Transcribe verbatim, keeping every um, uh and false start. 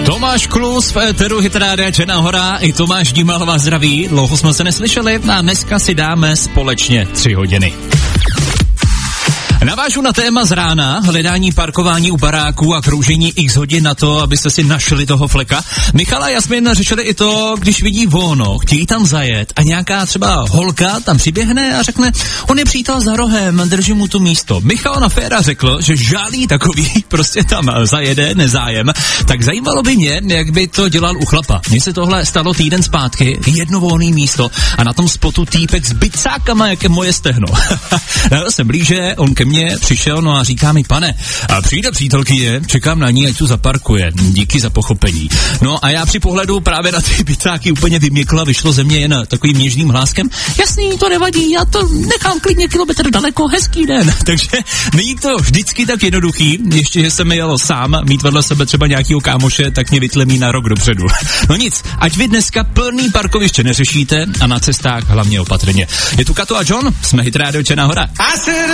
Tomáš Klus v éteru Hit Rádia Černá Hora, i Tomáš Dímal vás zdraví, dlouho jsme se neslyšeli a dneska si dáme společně tři hodiny. Navážu na téma z rána, hledání parkování u baráků a kroužení x hodin na to, abyste si našli toho fleka. Michala a Jasmin řešili i to, když vidí volno, chtějí tam zajet a nějaká třeba holka tam přiběhne a řekne, on je přítel za rohem, drží mu tu místo. Michal na féra řekl, že žádný takový prostě tam zajede, nezájem. Tak zajímalo by mě, jak by to dělal u chlapa. Mně se tohle stalo týden zpátky, jedno volné místo a na tom spotu týpek s bicákama, jak je moje stehno. Dal jsem blíže, on ke mně přišel, no a říká mi, pane, a přijde přítelkyně, čekám na ní, ať tu zaparkuje, díky za pochopení. No a já při pohledu právě na ty bicáky úplně vyměkla a vyšlo ze mě jen takovým něžným hláskem, jasný, to nevadí, já to nechám klidně kilometr daleko, hezký den. Takže není to vždycky tak jednoduchý, ještě, že jsem jel sám, mít vedle sebe třeba nějakýho kámoše, tak mě vytlemí na rok dopředu. No nic, ať vy dneska plný parkoviště neřešíte a na cestách hlavně opatrně. Je tu Kato a John, jsme Hit Radio Černá Hora.